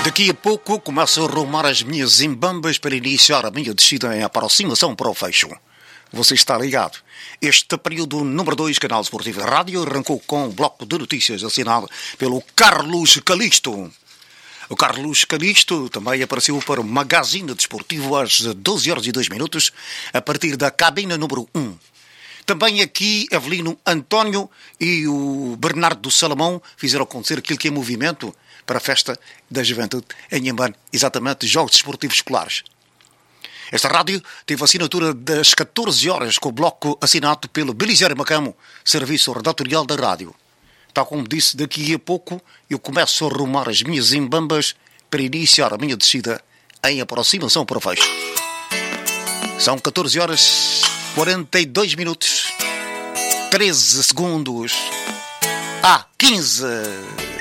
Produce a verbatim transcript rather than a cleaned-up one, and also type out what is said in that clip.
Daqui a pouco começo a arrumar as minhas zimbambas para iniciar a minha descida em aproximação para o fecho. Você está ligado? Este período número dois, Canal Esportivo da Rádio, arrancou com um bloco de notícias assinado pelo Carlos Calixto. O Carlos Calixto também apareceu para o Magazine Desportivo às doze horas e dois minutos, a partir da cabina número um. Também aqui Evelino António e o Bernardo Salomão fizeram acontecer aquilo que é movimento para a Festa da Juventude em Inhambane, exatamente Jogos Desportivos Escolares. Esta rádio teve assinatura das catorze horas com o bloco assinado pelo Belisário Macamo, Serviço Redatorial da Rádio. Tal como disse, daqui a pouco eu começo a arrumar as minhas zimbambas para iniciar a minha descida em aproximação para o fecho. São catorze horas e quarenta e dois minutos, treze segundos. Ah, quinze.